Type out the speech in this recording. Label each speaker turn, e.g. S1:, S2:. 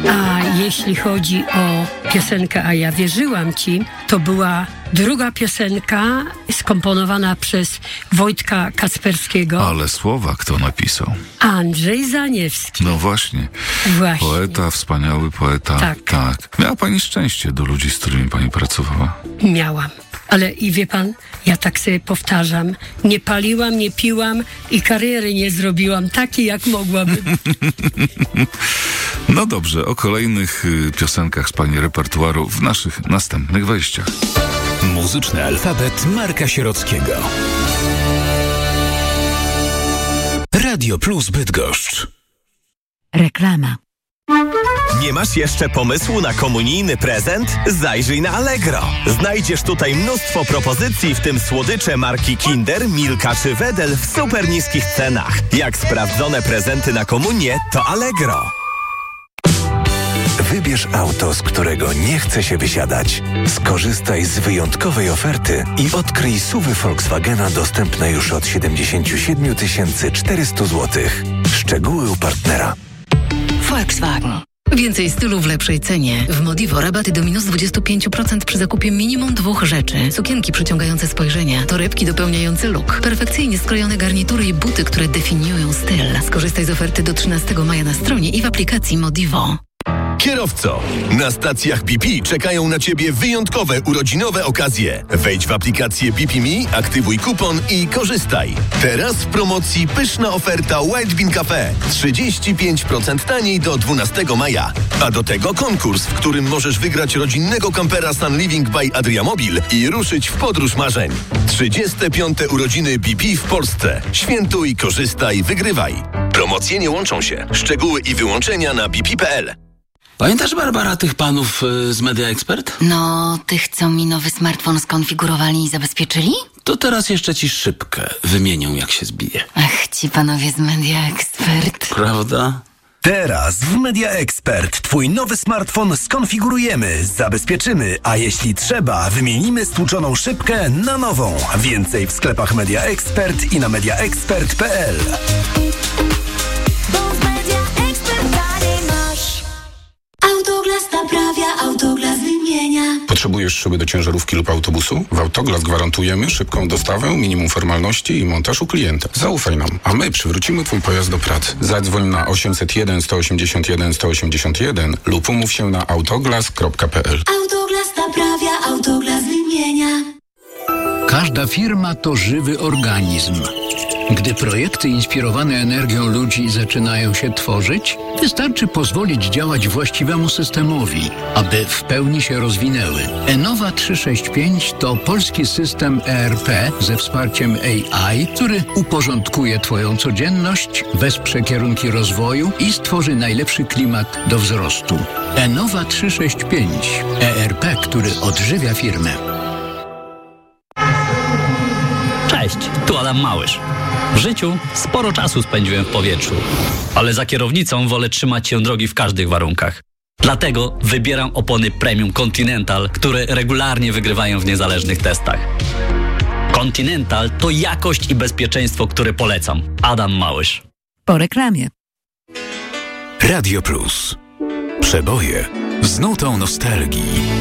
S1: A jeśli chodzi o piosenkę A ja wierzyłam ci, to była druga piosenka skomponowana przez Wojtka Kacperskiego.
S2: Ale słowa kto napisał?
S1: Andrzej Zaniewski.
S2: No właśnie. Poeta, wspaniały poeta. Tak. Miała pani szczęście do ludzi, z którymi pani pracowała?
S1: Miałam. Ale i wie pan, ja tak sobie powtarzam, nie paliłam, nie piłam i kariery nie zrobiłam takiej, jak mogłabym.
S2: No dobrze, o kolejnych piosenkach z pani repertuaru w naszych następnych wejściach.
S3: Muzyczny alfabet Marka Sierockiego. Radio Plus Bydgoszcz.
S4: Reklama.
S5: Nie masz jeszcze pomysłu na komunijny prezent? Zajrzyj na Allegro. Znajdziesz tutaj mnóstwo propozycji, w tym słodycze marki Kinder, Milka czy Wedel w super niskich cenach. Jak sprawdzone prezenty na komunię, to Allegro.
S6: Wybierz auto, z którego nie chce się wysiadać. Skorzystaj z wyjątkowej oferty i odkryj SUV-y Volkswagena dostępne już od 77 400 zł. Szczegóły u partnera.
S4: Volkswagen. Więcej stylu w lepszej cenie. W Modivo rabaty do minus 25% przy zakupie minimum 2 rzeczy. Sukienki przyciągające spojrzenia, torebki dopełniające look, perfekcyjnie skrojone garnitury i buty, które definiują styl. Skorzystaj z oferty do 13 maja na stronie i w aplikacji Modivo.
S7: Kierowco, na stacjach BP czekają na Ciebie wyjątkowe urodzinowe okazje. Wejdź w aplikację BP Me, aktywuj kupon i korzystaj. Teraz w promocji pyszna oferta Wild Bean Cafe. 35% taniej do 12 maja. A do tego konkurs, w którym możesz wygrać rodzinnego kampera Sun Living by Adriamobil i ruszyć w podróż marzeń. 35. urodziny BP w Polsce. Świętuj, korzystaj, wygrywaj. Promocje nie łączą się. Szczegóły i wyłączenia na bp.pl.
S8: Pamiętasz, Barbara, tych panów z Media Expert?
S4: No, tych, co mi nowy smartfon skonfigurowali i zabezpieczyli?
S8: To teraz jeszcze ci szybkę wymienią, jak się zbije.
S4: Ach, ci panowie z Media Expert.
S8: Prawda?
S5: Teraz w Media Expert Twój nowy smartfon skonfigurujemy, zabezpieczymy, a jeśli trzeba, wymienimy stłuczoną szybkę na nową. Więcej w sklepach Media Expert i na mediaexpert.pl.
S9: Autoglas naprawia, Autoglas wymienia.
S10: Potrzebujesz szyby do ciężarówki lub autobusu? W Autoglas gwarantujemy szybką dostawę, minimum formalności i montaż u klienta. Zaufaj nam, a my przywrócimy Twój pojazd do pracy. Zadzwoń na 801 181 181 lub umów się na autoglas.pl.
S9: Autoglas naprawia, Autoglas wymienia.
S11: Każda firma to żywy organizm. Gdy projekty inspirowane energią ludzi zaczynają się tworzyć, wystarczy pozwolić działać właściwemu systemowi, aby w pełni się rozwinęły. Enova 365 to polski system ERP ze wsparciem AI, który uporządkuje Twoją codzienność, wesprze kierunki rozwoju i stworzy najlepszy klimat do wzrostu. Enova 365. ERP, który odżywia firmę.
S12: Cześć, tu Adam Małysz. W życiu sporo czasu spędziłem w powietrzu, ale za kierownicą wolę trzymać się drogi w każdych warunkach. Dlatego wybieram opony Premium Continental, które regularnie wygrywają w niezależnych testach. Continental to jakość i bezpieczeństwo, które polecam. Adam Małysz.
S4: Po reklamie.
S3: Radio Plus. Przeboje z nutą nostalgii.